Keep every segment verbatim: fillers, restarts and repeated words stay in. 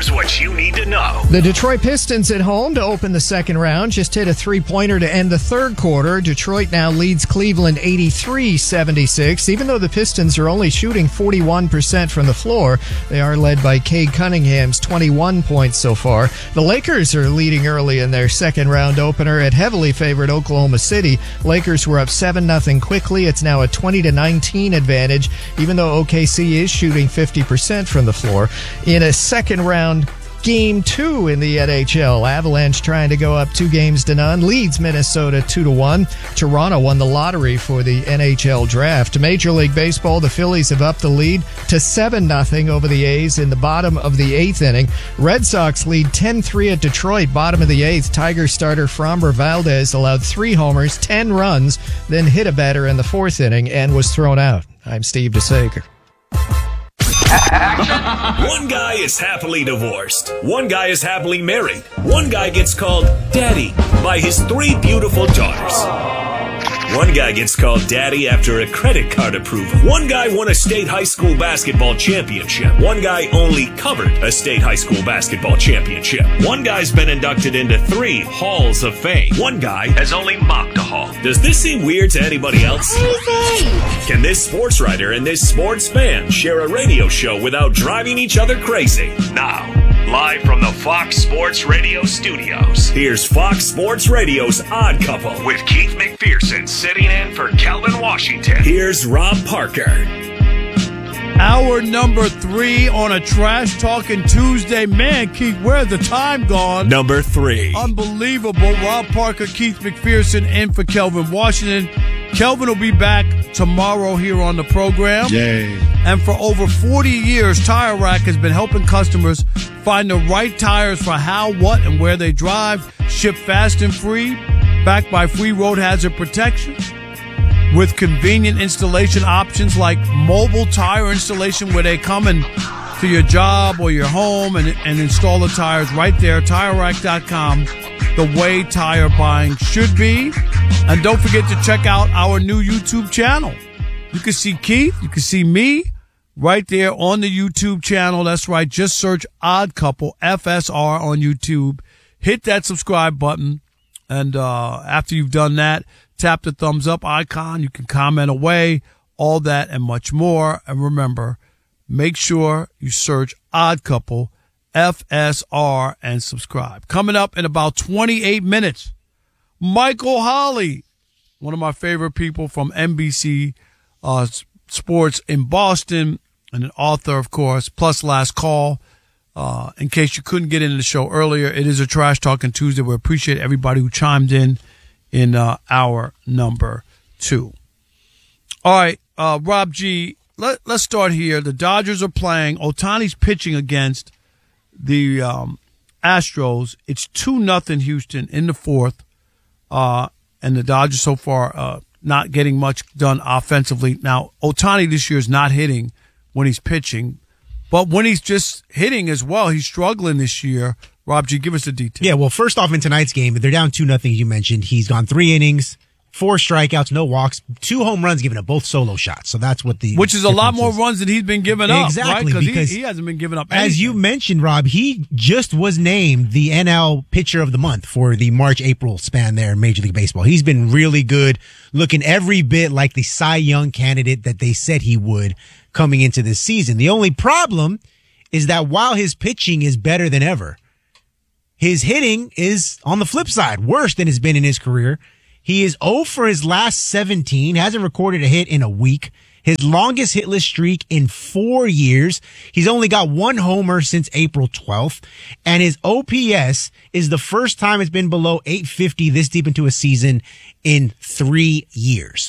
Here's what you need to know. The Detroit Pistons at home to open the second round just hit a three-pointer to end the third quarter. Detroit now leads Cleveland eighty-three seventy-six. Even though the Pistons are only shooting forty-one percent from the floor, they are led by Cade Cunningham's twenty-one points so far. The Lakers are leading early in their second round opener at heavily favored Oklahoma City. Lakers were up seven nothing quickly. It's now a twenty to nineteen advantage, even though O K C is shooting fifty percent from the floor. In a second round game two in the N H L, Avalanche trying to go up two games to none, leads Minnesota two to one. Toronto won the lottery for the N H L draft. Major League Baseball, the Phillies have upped the lead to seven nothing over the A's in the bottom of the eighth inning. Red Sox lead ten three at Detroit, bottom of the eighth. Tigers starter Framber Valdez allowed three homers, ten runs, then hit a batter in the fourth inning and was thrown out. I'm Steve DeSager. One guy is happily divorced. One guy is happily married. One guy gets called Daddy by his three beautiful daughters. One guy gets called Daddy after a credit card approval. One guy won a state high school basketball championship. One guy only covered a state high school basketball championship. One guy's been inducted into three halls of fame. One guy has only mopped a hall. Does this seem weird to anybody else? Can this sports writer and this sports fan share a radio show without driving each other crazy? Now, live from the Fox Sports Radio studios, here's Fox Sports Radio's Odd Couple with Keith McPherson sitting in for Kelvin Washington. Here's Rob Parker. Hour number three on a Trash Talking Tuesday. Man, Keith, where's the time gone? Number three. Unbelievable. Rob Parker, Keith McPherson in for Kelvin Washington. Kelvin will be back tomorrow here on the program. Yay. And for over forty years, Tire Rack has been helping customers find the right tires for how, what, and where they drive. Ship fast and free, backed by free road hazard protection, with convenient installation options like mobile tire installation, where they come in to your job or your home and, and install the tires right there. Tire Rack dot com, the way tire buying should be. And don't forget to check out our new YouTube channel. You can see Keith, you can see me right there on the YouTube channel. That's right. Just search Odd Couple F S R on YouTube. Hit that subscribe button. And uh after you've done that, tap the thumbs up icon. You can comment away, all that and much more. And remember, make sure you search Odd Couple F S R and subscribe. Coming up in about twenty-eight minutes, Michael Holley, one of my favorite people from N B C uh, Sports in Boston, and an author, of course, plus Last Call. Uh, in case you couldn't get into the show earlier, it is a Trash Talking Tuesday. We appreciate everybody who chimed in in uh, hour number two. All right, uh, Rob G., let, let's start here. The Dodgers are playing. Ohtani's pitching against the um, Astros. It's two nothing Houston in the fourth. Uh, and the Dodgers so far uh, not getting much done offensively. Now, Ohtani this year is not hitting when he's pitching, but when he's just hitting as well, he's struggling this year. Rob G., give us the details. Yeah, well, first off, in tonight's game, they're down two nothing. You mentioned he's gone three innings, four strikeouts, no walks, two home runs given up, both solo shots. So that's what the which is a lot more runs than he's been giving up, exactly, right? because he, he hasn't been giving up anything. As you mentioned, Rob, he just was named the N L Pitcher of the Month for the March-April span there in Major League Baseball. He's been really good, looking every bit like the Cy Young candidate that they said he would coming into this season. The only problem is that while his pitching is better than ever, his hitting is, on the flip side, worse than it's been in his career. He is oh for his last seventeen, hasn't recorded a hit in a week. His longest hitless streak in four years. He's only got one homer since April twelfth. And his O P S is the first time it's been below eight fifty this deep into a season in three years.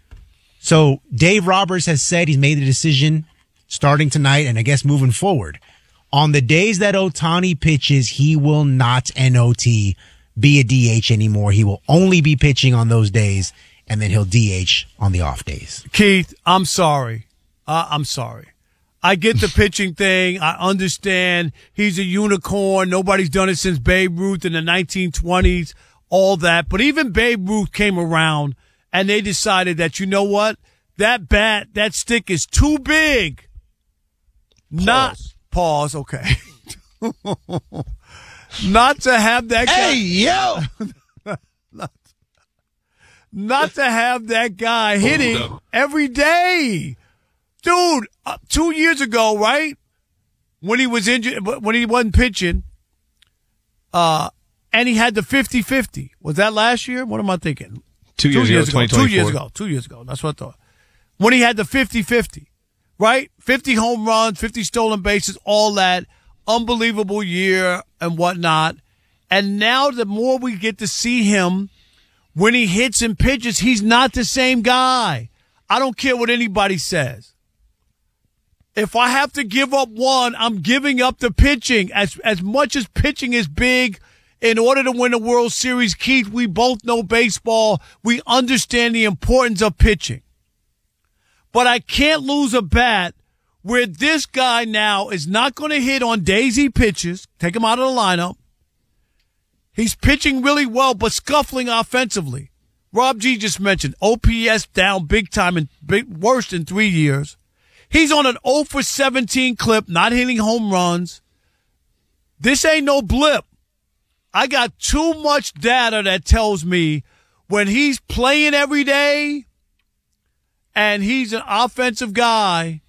So Dave Roberts has said he's made the decision starting tonight and I guess moving forward. On the days that Ohtani pitches, he will not N O T be a D H anymore. He will only be pitching on those days, and then he'll D H on the off days. Keith, I'm sorry. Uh, I'm sorry. I get the pitching thing. I understand he's a unicorn. Nobody's done it since Babe Ruth in the nineteen twenties, all that. But even Babe Ruth came around, and they decided that, you know what? That bat, that stick is too big. Pause. Not pause, okay. Not to have that guy. Hey, yo! not, not to have that guy hitting every day. Dude, uh, two years ago, right? When he was injured, when he wasn't pitching, uh, and he had the fifty-fifty. Was that last year? What am I thinking? Two years, two years ago. ago two years ago. Two years ago. That's what I thought. When he had the fifty-fifty, right? fifty home runs, fifty stolen bases, all that. Unbelievable year and whatnot. And now the more we get to see him when he hits and pitches, he's not the same guy. I don't care what anybody says. If I have to give up one, I'm giving up the pitching. As as much as pitching is big, in order to win a World Series, Keith, we both know baseball. We understand the importance of pitching. But I can't lose a bat where this guy now is not going to hit on daisy pitches. Take him out of the lineup. He's pitching really well, but scuffling offensively. Rob G just mentioned O P S down big time and big, worst in three years. He's on an oh for seventeen clip, not hitting home runs. This ain't no blip. I got too much data that tells me when he's playing every day and he's an offensive guy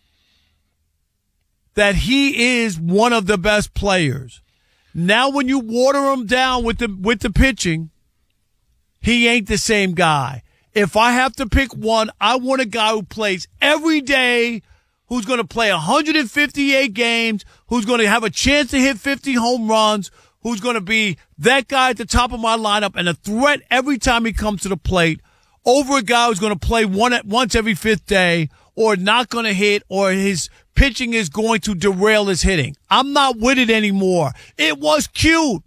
that he is one of the best players. Now when you water him down with the with the pitching, he ain't the same guy. If I have to pick one, I want a guy who plays every day, who's going to play one hundred fifty-eight games, who's going to have a chance to hit fifty home runs, who's going to be that guy at the top of my lineup and a threat every time he comes to the plate, over a guy who's going to play one at once every fifth day or not going to hit, or his pitching is going to derail his hitting. I'm not with it anymore. It was cute.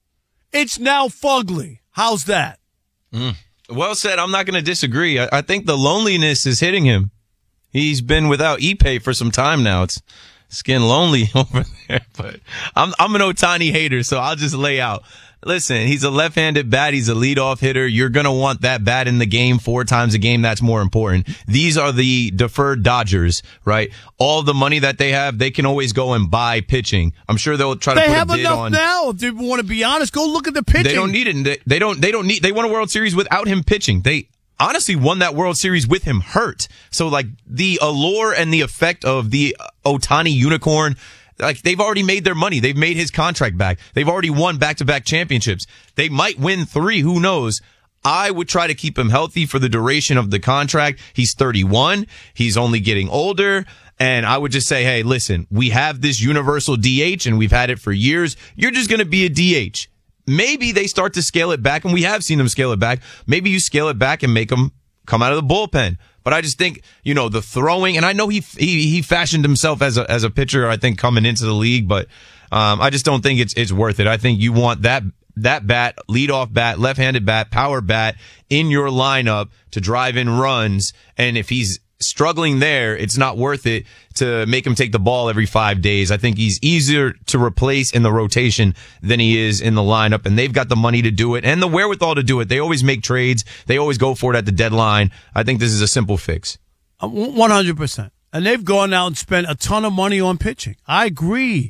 It's now fugly. How's that? Mm. Well said. I'm not going to disagree. I, I think the loneliness is hitting him. He's been without Ippei for some time now. It's it's getting lonely over there. But I'm I'm an Ohtani hater, so I'll just lay out. Listen, he's a left-handed bat. He's a leadoff hitter. You're going to want that bat in the game four times a game. That's more important. These are the deferred Dodgers, right? All the money that they have, they can always go and buy pitching. I'm sure they'll try to they put have a bid enough on. Now, if they want to be honest, go look at the pitching. They don't need it. They, they don't. They don't need. They won a World Series without him pitching. They honestly won that World Series with him hurt. So, like, the allure and the effect of the Ohtani unicorn. Like, they've already made their money. They've made his contract back. They've already won back-to-back championships. They might win three. Who knows? I would try to keep him healthy for the duration of the contract. He's thirty-one. He's only getting older. And I would just say, hey, listen, we have this universal D H, and we've had it for years. You're just going to be a D H. Maybe they start to scale it back, and we have seen them scale it back. Maybe you scale it back and make them come out of the bullpen. But I just think, you know, the throwing, and I know he he he fashioned himself as a as a pitcher, I think, coming into the league, but um, I just don't think it's it's worth it. I think you want that that bat, leadoff bat, left-handed bat, power bat in your lineup to drive in runs, and if he's struggling there, it's not worth it to make him take the ball every five days. I think he's easier to replace in the rotation than he is in the lineup, and they've got the money to do it and the wherewithal to do it. They always make trades. They always go for it at the deadline. I think this is a simple fix. one hundred percent. And they've gone out and spent a ton of money on pitching. I agree.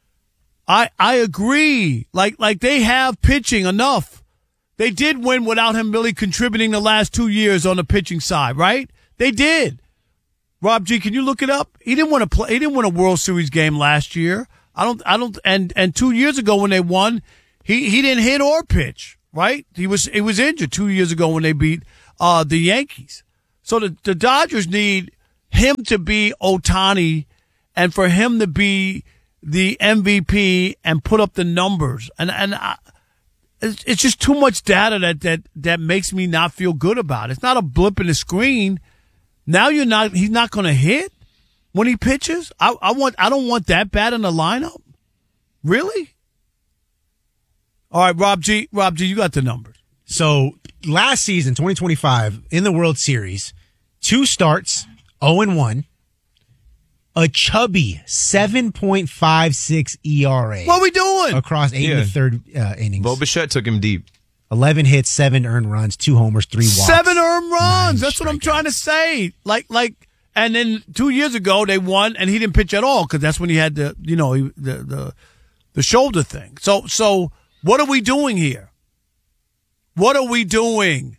I I agree. Like like they have pitching enough. They did win without him really contributing the last two years on the pitching side, right? They did. Rob G, can you look it up? He didn't want to play. He didn't win a World Series game last year. I don't. I don't. And and two years ago when they won, he he didn't hit or pitch. Right? He was he was injured two years ago when they beat uh, the Yankees. So the the Dodgers need him to be Ohtani, and for him to be the M V P and put up the numbers. And and I, it's, it's just too much data that that that makes me not feel good about it. It's not a blip in the screen. Now you're not. He's not going to hit when he pitches. I, I want. I don't want that bat in the lineup. Really? All right, Rob G. Rob G. You got the numbers. So last season, twenty twenty-five, in the World Series, two starts, zero and one, a chubby seven point five six E R A. What are we doing across eight Yeah. and a third uh, innings? Bo Bichette took him deep. Eleven hits, seven earned runs, two homers, three walks. Seven earned runs. nine That's what I'm strikeouts. trying to say. Like, like, and then two years ago they won, and he didn't pitch at all because that's when he had the, you know, he, the the the shoulder thing. So, so what are we doing here? What are we doing?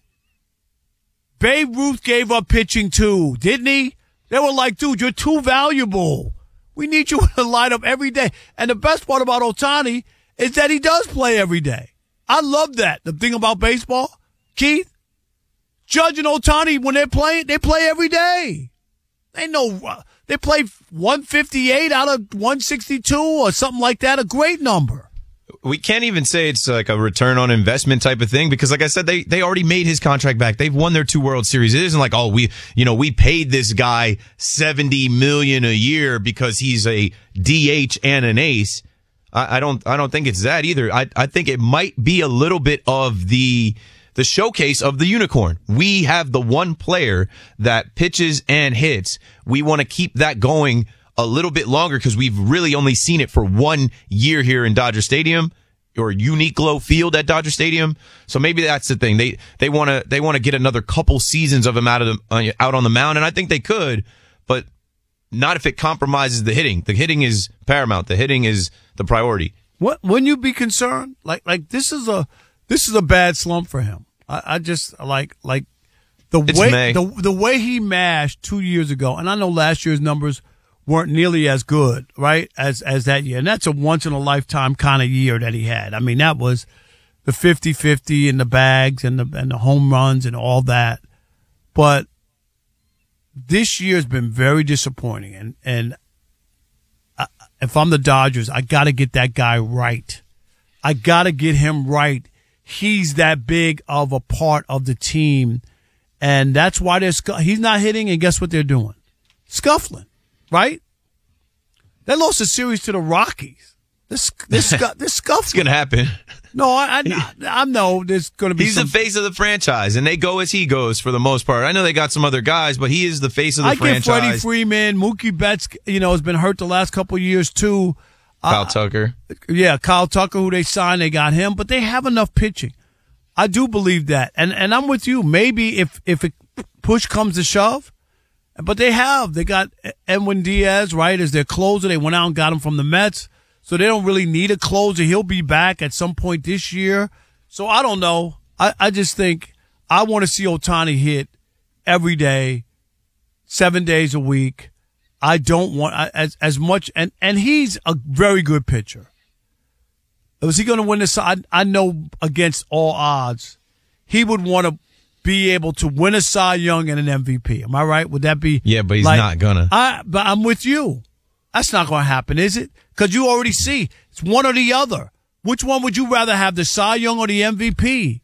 Babe Ruth gave up pitching too, didn't he? They were like, dude, you're too valuable. We need you in the lineup every day. And the best part about Ohtani is that he does play every day. I love that. The thing about baseball, Keith, Judge and Ohtani, when they're playing, they play every day. They know they play one fifty-eight out of one sixty-two or something like that, a great number. We can't even say it's like a return on investment type of thing because, like I said, they, they already made his contract back. They've won their two World Series. It isn't like, oh, we, you know, we paid this guy seventy million dollars a year because he's a D H and an ace. I, I don't, I don't think it's that either. I, I think it might be a little bit of the, the showcase of the unicorn. We have the one player that pitches and hits. We want to keep that going a little bit longer because we've really only seen it for one year here in Dodger Stadium or Uniqlo Field at Dodger Stadium. So maybe that's the thing. They they want to they want to get another couple seasons of him out of the, uh, out on the mound, and I think they could, but not if it compromises the hitting. The hitting is paramount. The hitting is the priority. What wouldn't you be concerned? Like like this is a this is a bad slump for him. I, I just like like the It's way May. the the way he mashed two years ago, and I know last year's numbers weren't nearly as good, right, as as that year. And that's a once-in-a-lifetime kind of year that he had. I mean, that was the fifty-fifty and the bags and the and the home runs and all that. But this year's been very disappointing. And, and I, if I'm the Dodgers, I got to get that guy right. I got to get him right. He's that big of a part of the team. And that's why they're scu- he's not hitting, and guess what they're doing? Scuffling. Right? They lost a series to the Rockies. This this scu- this scuffle. It's gonna happen. No, I I, I know there's gonna be. He's some, the face of the franchise, and they go as he goes for the most part. I know they got some other guys, but he is the face of the I franchise. get Freddie Freeman, Mookie Betts. You know, has been hurt the last couple of years too. Kyle uh, Tucker. Yeah, Kyle Tucker, who they signed, they got him, but they have enough pitching. I do believe that, and and I'm with you. Maybe if if it push comes to shove. But they have. They got Edwin Diaz, right, as their closer. They went out and got him from the Mets. So they don't really need a closer. He'll be back at some point this year. So I don't know. I, I just think I want to see Ohtani hit every day, seven days a week. I don't want as as much. And, and he's a very good pitcher. Was he going to win this? I, I know against all odds, he would want to be able to win a Cy Young and an M V P. Am I right? Would that be? Yeah, but he's like, not gonna. I, but I'm with you. That's not going to happen, is it? Because you already see it's one or the other. Which one would you rather have, the Cy Young or the M V P?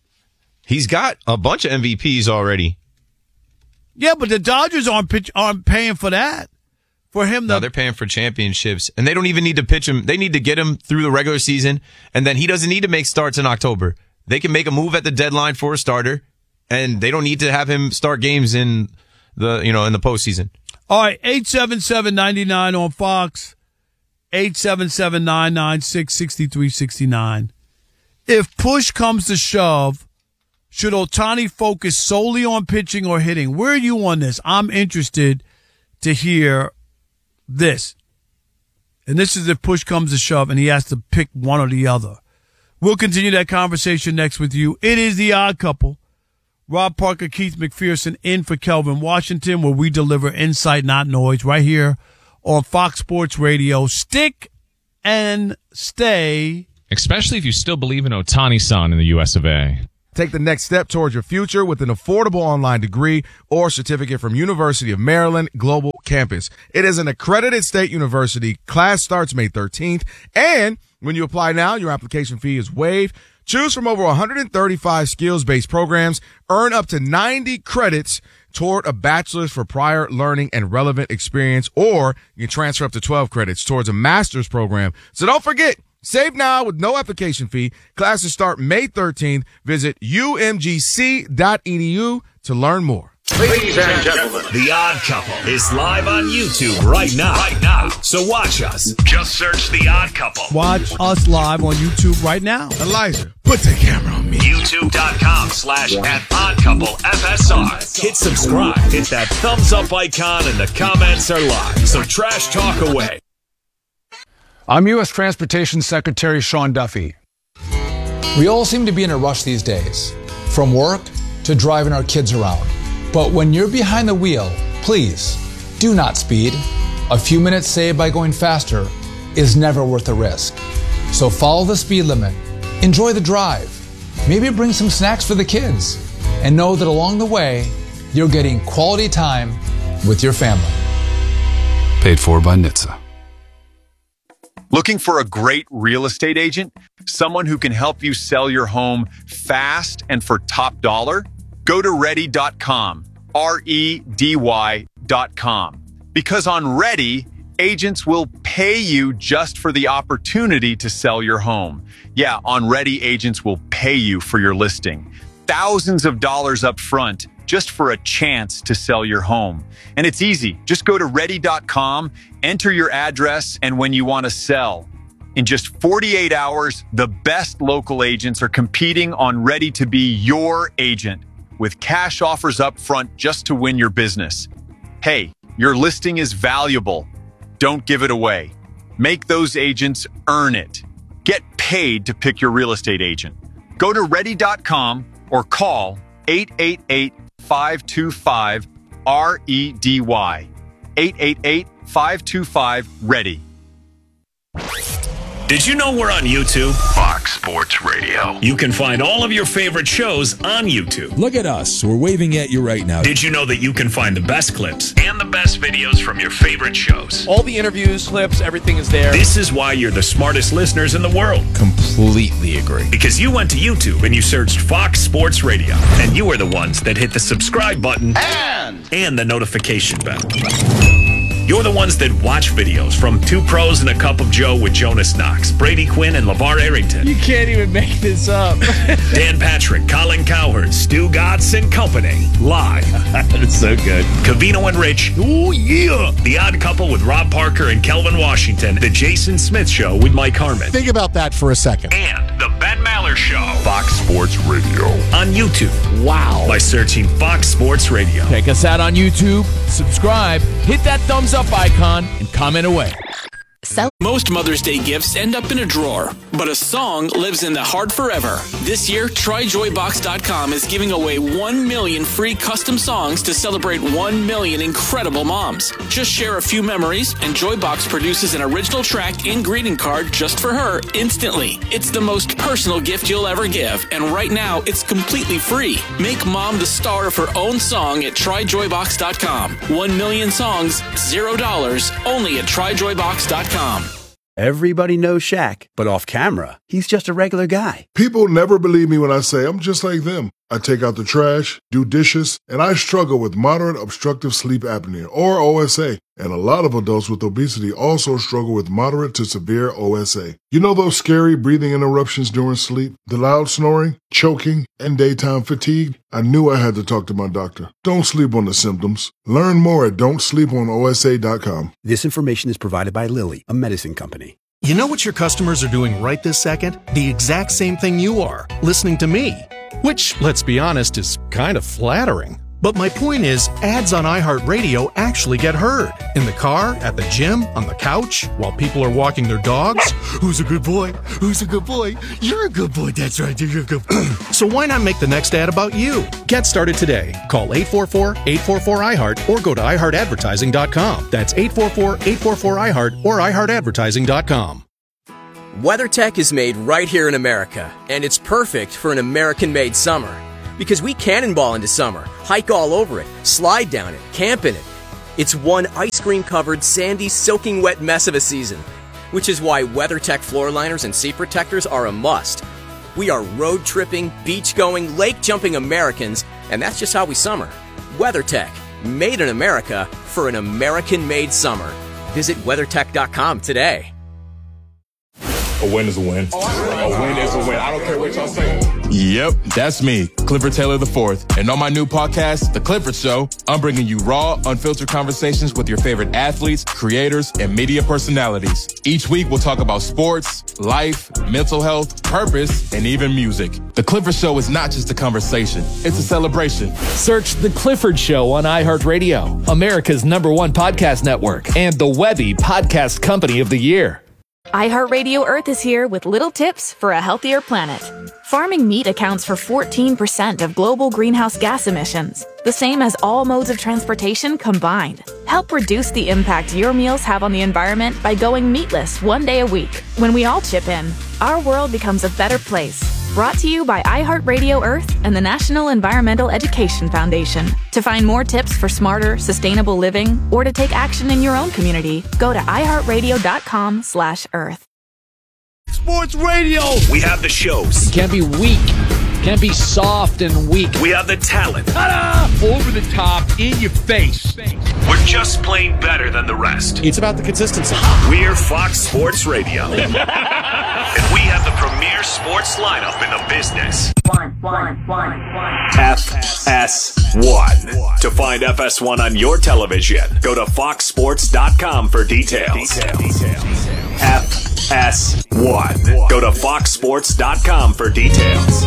He's got a bunch of M V Ps already. Yeah, but the Dodgers aren't pitch, aren't paying for that. For him, to, no, they're paying for championships, and they don't even need to pitch him. They need to get him through the regular season, and then he doesn't need to make starts in October. They can make a move at the deadline for a starter. And they don't need to have him start games in the, you know, in the postseason. All right, eight seven seven, nine nine on Fox, eight seven seven, nine nine six, six three six nine. If push comes to shove, should Ohtani focus solely on pitching or hitting? Where are you on this? I'm interested to hear this. And this is if push comes to shove and he has to pick one or the other. We'll continue that conversation next with you. It is The Odd Couple. Rob Parker, Keith McPherson in for Kelvin Washington, where we deliver insight, not noise, right here on Fox Sports Radio. Stick and stay. Especially if you still believe in Ohtani-san in the U S of A. Take the next step towards your future with an affordable online degree or certificate from University of Maryland Global Campus. It is an accredited state university. Class starts May thirteenth. And when you apply now, your application fee is waived. Choose from over one hundred thirty-five skills-based programs. Earn up to ninety credits toward a bachelor's for prior learning and relevant experience, or you can transfer up to twelve credits towards a master's program. So don't forget, save now with no application fee. Classes start May thirteenth. Visit U M G C dot E D U to learn more. Ladies and gentlemen, The Odd Couple is live on YouTube right now. Right now. So watch us. Just search The Odd Couple. Watch us live on YouTube right now. Elijah, put the camera on me. YouTube.com slash at Odd Couple F S R. Hit subscribe. Hit that thumbs up icon and the comments are live. So trash talk away. I'm U S Transportation Secretary Sean Duffy. We all seem to be in a rush these days, from work to driving our kids around. But when you're behind the wheel, please do not speed. A few minutes saved by going faster is never worth the risk. So follow the speed limit, enjoy the drive, maybe bring some snacks for the kids, and know that along the way, you're getting quality time with your family. Paid for by N H T S A. Looking for a great real estate agent? Someone who can help you sell your home fast and for top dollar? Go to ready dot com, R E D Y dot com. Because on Ready, agents will pay you just for the opportunity to sell your home. Yeah, on Ready, agents will pay you for your listing. Thousands of dollars up front just for a chance to sell your home. And it's easy. Just go to ready dot com, enter your address and when you want to sell. In just forty-eight hours, the best local agents are competing on Ready to be your agent with cash offers up front just to win your business. Hey, your listing is valuable. Don't give it away. Make those agents earn it. Get paid to pick your real estate agent. Go to ready dot com or call eight eight eight, five two five, R E D Y. eight eight eight, five two five, READY. Did you know we're on YouTube? Fox Sports Radio. You can find all of your favorite shows on YouTube. Look at us. We're waving at you right now. Did you know that you can find the best clips and the best videos from your favorite shows? All the interviews, clips, everything is there. This is why you're the smartest listeners in the world. Completely agree. Because you went to YouTube and you searched Fox Sports Radio. And you were the ones that hit the subscribe button and, and the notification bell. You're the ones that watch videos from Two Pros and a Cup of Joe with Jonas Knox, Brady Quinn, and LeVar Arrington. You can't even make this up. Dan Patrick, Colin Cowherd, Stu Gatz and Company. Live. That's so good. Covino and Rich. Oh, yeah. The Odd Couple with Rob Parker and Kelvin Washington. The Jason Smith Show with Mike Harmon. Think about that for a second. And The Ben Maller Show. Fox Sports Radio. On YouTube. Wow. By searching Fox Sports Radio. Check us out on YouTube. Subscribe. Hit that thumbs up icon and comment away. Most Mother's Day gifts end up in a drawer, but a song lives in the heart forever. This year, try joy box dot com is giving away one million free custom songs to celebrate one million incredible moms. Just share a few memories, and Joybox produces an original track and greeting card just for her instantly. It's the most personal gift you'll ever give, and right now, it's completely free. Make mom the star of her own song at try joy box dot com. One million songs, zero dollars, only at try joy box dot com. Everybody knows Shaq, but off camera, he's just a regular guy. People never believe me when I say I'm just like them. I take out the trash, do dishes, and I struggle with moderate obstructive sleep apnea, or O S A. And a lot of adults with obesity also struggle with moderate to severe O S A. You know those scary breathing interruptions during sleep, the loud snoring, choking, and daytime fatigue? I knew I had to talk to my doctor. Don't sleep on the symptoms. Learn more at don't sleep on O S A dot com. This information is provided by Lilly, a medicine company. You know what your customers are doing right this second? The exact same thing you are, listening to me. Which, let's be honest, is kind of flattering. But my point is, ads on iHeartRadio actually get heard. In the car, at the gym, on the couch, while people are walking their dogs. Who's a good boy? Who's a good boy? You're a good boy. That's right. You're a good boy. So why not make the next ad about you? Get started today. Call eight four four, eight four four, I heart or go to i heart advertising dot com. That's eight four four, eight four four, I heart or i heart advertising dot com. WeatherTech is made right here in America, and it's perfect for an American-made summer. Because we cannonball into summer, hike all over it, slide down it, camp in it. It's one ice cream-covered, sandy, soaking wet mess of a season, which is why WeatherTech floor liners and seat protectors are a must. We are road-tripping, beach-going, lake-jumping Americans, and that's just how we summer. WeatherTech, made in America for an American-made summer. Visit weathertech dot com today. A win is a win. A win is a win. I don't care what y'all say. Yep, that's me, Clifford Taylor the fourth. And on my new podcast, The Clifford Show, I'm bringing you raw, unfiltered conversations with your favorite athletes, creators, and media personalities. Each week, we'll talk about sports, life, mental health, purpose, and even music. The Clifford Show is not just a conversation, it's a celebration. Search The Clifford Show on iHeartRadio, America's number one podcast network, and the Webby Podcast Company of the Year. iHeartRadio Earth is here with little tips for a healthier planet. Farming meat accounts for fourteen percent of global greenhouse gas emissions, the same as all modes of transportation combined. Help reduce the impact your meals have on the environment by going meatless one day a week. When we all chip in, our world becomes a better place. Brought to you by iHeartRadio Earth and the National Environmental Education Foundation. To find more tips for smarter, sustainable living, or to take action in your own community, go to iHeartRadio.com slash Earth. Sports Radio! We have the shows. It can't be weak. Can't be soft and weak. We have the talent. Ta-da! Over the top, in your face. We're just plain better than the rest. It's about the consistency. We're Fox Sports Radio. And we have the premier sports lineup in the business. One, one, one, one. F S one. To find F S one on your television, go to fox sports dot com for details. F S one. Go to fox sports dot com for details.